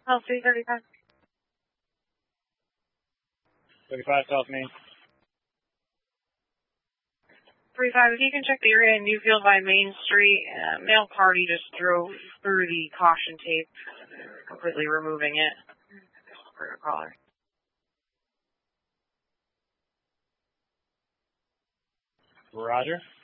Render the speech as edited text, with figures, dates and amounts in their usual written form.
Oh, 335. 35 South Main. 35, if you can check the area in Newfield by Main Street, male party just drove through the caution tape, completely removing it. For your caller. Roger.